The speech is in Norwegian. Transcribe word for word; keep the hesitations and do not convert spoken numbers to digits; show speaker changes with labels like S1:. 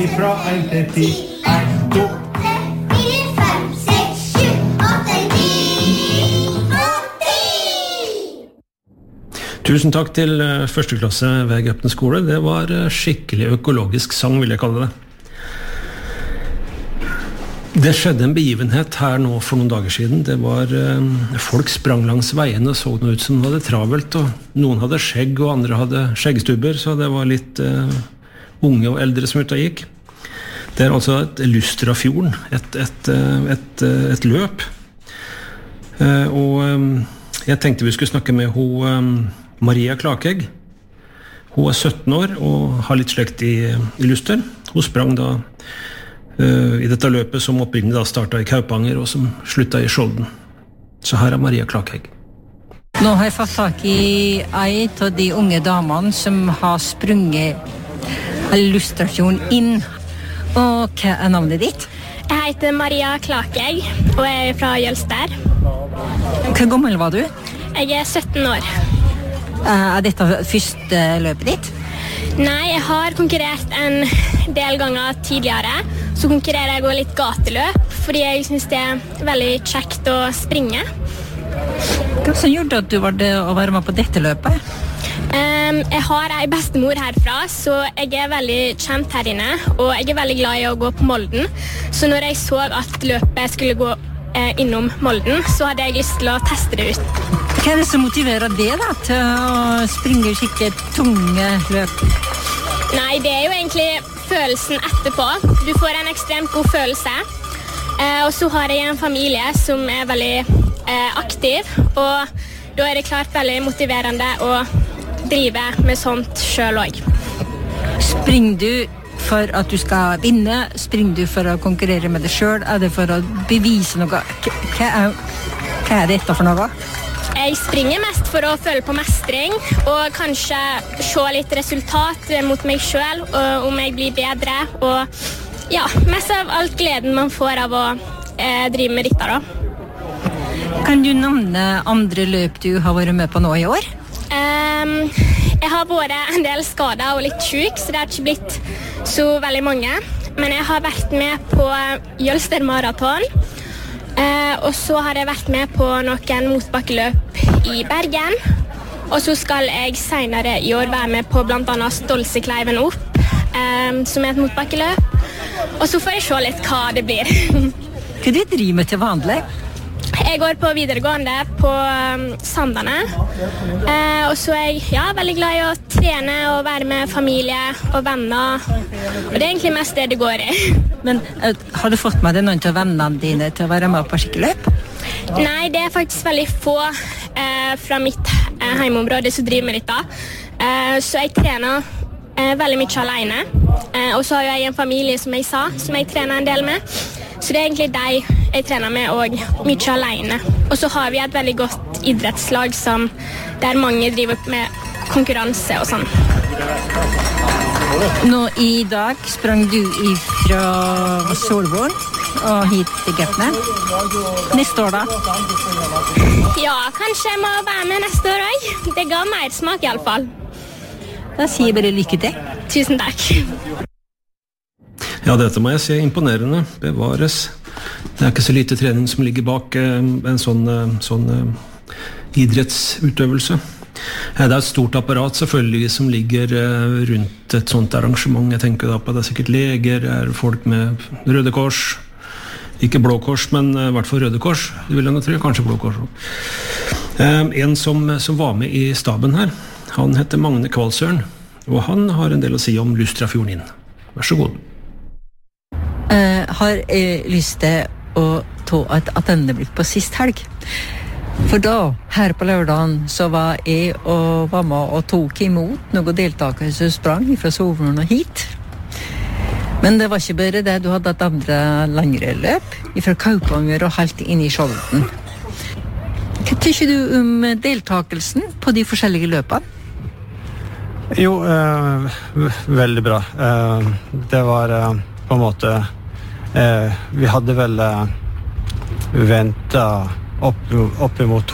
S1: ifra en til ti. En, to. Tusen takk til første klasse ved Gøpne skole. Det var skikkelig økologisk sang, vil jeg kalle det. Det skjedde en begivenhet her nå for noen dager siden. Det var folk sprang langs veien og så noe ut som de hadde travelt, og noen hadde skjegg og andre hadde skjeggstubber, så det var litt uh, unge og eldre som ute gikk. Det er altså et Lustrafjorden, et, et, et, et, et løp. Uh, og um, jeg tenkte vi skulle snakke med hun um, Maria Klakegg. Hun er sytten år og har litt slekt i, i Luster. Hun sprang da uh, i dette løpet som opprinnelig da startet i Kaupanger og som sluttet i Skjolden. Så her er Maria Klakegg.
S2: Nå har jeg fått tak i ei av de unge damene som har sprunget Lustrafjorden inn. Og hva er navnet ditt?
S3: Jeg heter Maria Klakegg og jeg er fra Jølster.
S2: Hvor gammel var du?
S3: Jeg er sytten år.
S2: Er dette første løpet ditt?
S3: Nei, jeg har konkurrert en del ganger tidligere. Så konkurrerer jeg også litt gateløp, fordi jeg synes det er veldig kjekt å springe.
S2: Hva som gjorde at du var det å være med på dette løpet?
S3: Um, jeg har en bestemor herfra, så jeg er veldig kjent her inne, og jeg er veldig glad i å gå på Molden. Så når jeg så at løpet skulle gå eh, innom Molden, så hadde jeg lyst til å teste det ut.
S2: Hva er det som motiverer det da, til å springe skikkelig tunge løp?
S3: Nei, det er jo egentlig følelsen etterpå. Du får en ekstremt god følelse. Eh, og så har jeg en familie som er veldig eh, aktiv, og da er det klart veldig motiverende å drive med sånt selv også.
S2: Springer du for at du skal vinne? Springer du for å konkurrere med deg selv? Er det for å bevise noe? Hva er, hva er dette for noe?
S3: Jeg springer mest for å føle på mestring, og kanskje se litt resultat mot meg selv, og om jeg blir bedre, og ja, mest av alt gleden man får av å eh, drive med dette da.
S2: Kan du nevne andre løp du har vært med på nå i år?
S3: Um, jeg har vært en del skadet og litt syk, så det har ikke blitt så veldig mange, men jeg har vært med på Jølster Marathon. Eh, og så har jeg vært med på noen motbakkeløp i Bergen, og så skal jeg senere i år være med på blant annet Stolsekleiven opp, eh, som er et motbakkeløp, og så får jeg se litt hva det blir.
S2: Hva du driver med til vanlig?
S3: Jeg går på videregående på um, Sandane, eh, og så er jeg ja, veldig glad i å trene og være med familie og venner, og det er egentlig mest det det går i.
S2: Men uh, har du fått med deg noen av vennene dine til å være med på skikkeløp?
S3: Nei, det er faktisk veldig få eh, fra mitt eh, heimeområde som driver med dette, eh, så jeg trener eh, veldig mye alene, eh, og så har jeg en familie som jeg sa, som jeg trener en del med. Så det er egentlig deg jeg trener med og mye alene. Og så har vi et veldig godt idrettslag som der mange driver med konkurranse og sånn.
S2: Nå i dag sprang du fra Solvorn og hit til Gøpne. Neste år da?
S3: Ja, kanskje jeg må være med neste år også. Det ga mer smak i alle fall.
S2: Da sier jeg bare lykke til.
S3: Tusen takk.
S1: Ja, dette må jeg si imponerende. Bevares. Det er ikke så lite trening som ligger bak en sånn, sånn idrettsutøvelse. Det er et stort apparat selvfølgelig som ligger rundt et sånt arrangement. Jeg tenker da på det er sikkert leger, er folk med Røde Kors, ikke Blå Kors, men i hvert fall Røde Kors. Det vil jeg nå tro, kanskje Blå Kors. En som, som var med i staben her, han heter Magne Kvalsøren, og han har en del å si om Lustrafjorden inn. Vær så god.
S2: Uh, har jeg lyst til å ta et attendeblikk på sist helg. For da, her på lørdagen, så var jeg og var med og tok imot noen deltakere som sprang fra Solvorn og hit. Men det var ikke bare det, du hadde et andre lengre løp fra Kaupanger og helt inn i Skjolden. Hva tykker du om deltakelsen på de forskjellige løpene?
S4: Jo, eh, veldig bra. Eh, det var eh, på en måte eh, vi hadde vel eh, ventet opp, opp imot